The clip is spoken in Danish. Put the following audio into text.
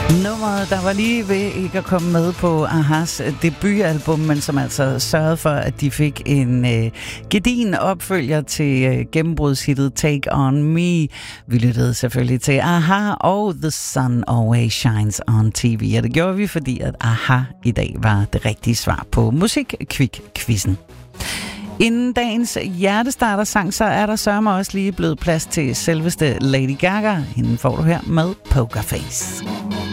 Nummeret, der var lige ved ikke at komme med på Ahas debutalbum, men som altså sørgede for, at de fik en gedigen opfølger til gennembrudshittet Take On Me. Vi lyttede selvfølgelig til Aha og The Sun Always Shines On TV, og det gjorde vi, fordi at Aha i dag var det rigtige svar på Musik-Kvik-quizzen. Inden dagens hjertestarter-sang, så er der sørme også lige blevet plads til selveste Lady Gaga. Hende får du her med Poker Face.